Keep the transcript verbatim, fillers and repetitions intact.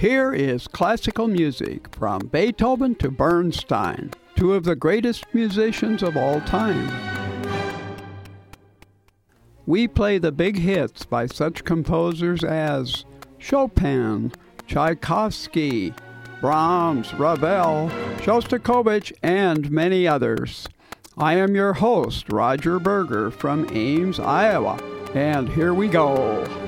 Here is classical music from Beethoven to Bernstein, two of the greatest musicians of all time. We play the big hits by such composers as Chopin, Tchaikovsky, Brahms, Ravel, Shostakovich, and many others. I am your host, Roger Berger from Ames, Iowa, and here we go.